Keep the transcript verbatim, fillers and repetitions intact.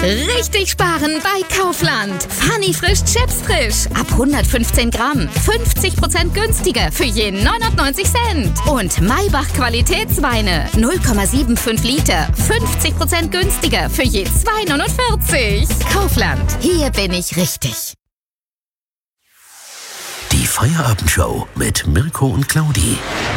Richtig sparen bei Kaufland. Funny frisch Chips frisch. Ab hundertfünfzehn Gramm. fünfzig Prozent günstiger für je neunundneunzig Cent. Und Maybach Qualitätsweine. null Komma fünfundsiebzig Liter. fünfzig Prozent günstiger für je zwei neunundvierzig. Kaufland. Hier bin ich richtig. Die Feierabendshow mit Mirko und Claudi.